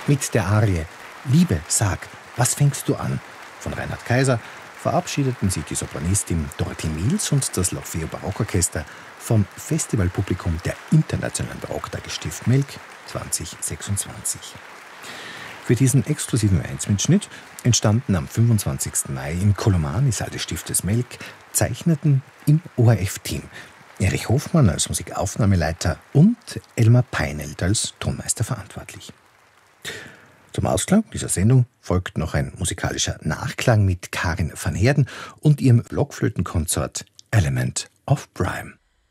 Mit der Arie »Liebe, sag, was fängst du an?« von Reinhard Kaiser verabschiedeten sich die Sopranistin Dorothee Mills und das L'Orfeo Barockorchester vom Festivalpublikum der Internationalen Barocktage Stift Melk 2026. Für diesen exklusiven Einzelmitschnitt entstanden am 25. Mai im Koloman-Saal des Stiftes Melk Zeichneten im ORF-Team. Erich Hofmann als Musikaufnahmeleiter und Elmar Peinelt als Tonmeister verantwortlich. Zum Ausklang dieser Sendung folgt noch ein musikalischer Nachklang mit Karin van Heerden und ihrem Blockflötenkonsort Element of Prime.